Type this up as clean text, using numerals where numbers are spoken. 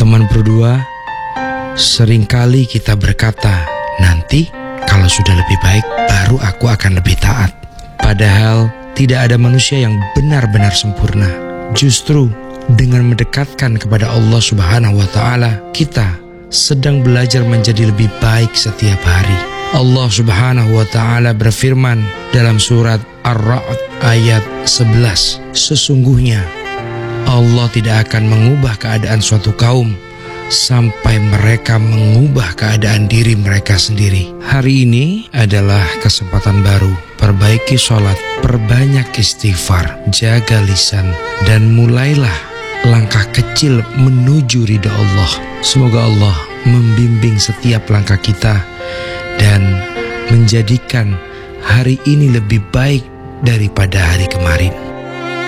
Teman berdua, seringkali kita berkata, nanti kalau sudah lebih baik baru aku akan lebih taat. Padahal tidak ada manusia yang benar-benar sempurna. Justru dengan mendekatkan kepada Allah Subhanahu wa Ta'ala, kita sedang belajar menjadi lebih baik setiap hari. Allah Subhanahu wa Ta'ala berfirman dalam surat Ar-Ra'd ayat 11, sesungguhnya Allah tidak akan mengubah keadaan suatu kaum sampai mereka mengubah keadaan diri mereka sendiri. Hari ini adalah kesempatan baru. Perbaiki sholat, perbanyak istighfar, jaga lisan, dan mulailah langkah kecil menuju ridha Allah. Semoga Allah membimbing setiap langkah kita dan menjadikan hari ini lebih baik daripada hari kemarin.